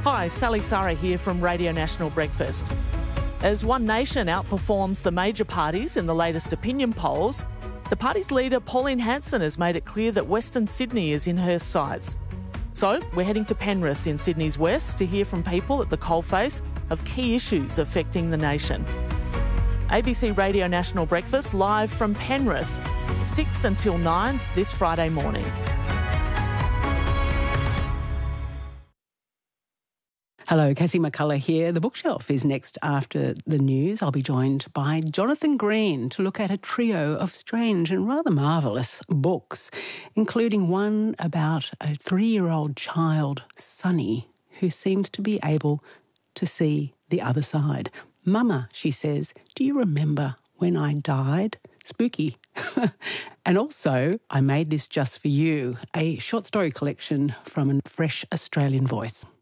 Hi, Sally Sara here from Radio National Breakfast. As One Nation outperforms the major parties in the latest opinion polls, the party's leader Pauline Hanson has made it clear that Western Sydney is in her sights. So we're heading to Penrith in Sydney's west to hear from people at the coalface of key issues affecting the nation. ABC Radio National Breakfast live from Penrith, 6 until 9 this Friday morning. Hello, Cassie McCullough here. The Bookshelf is next after the news. I'll be joined by Jonathan Green to look at a trio of strange and rather marvellous books, including one about a 3-year-old child, Sunny, who seems to be able to see the other side. Mama, she says, do you remember when I died? Spooky. And also, I Made This Just For You, a short story collection from a fresh Australian voice.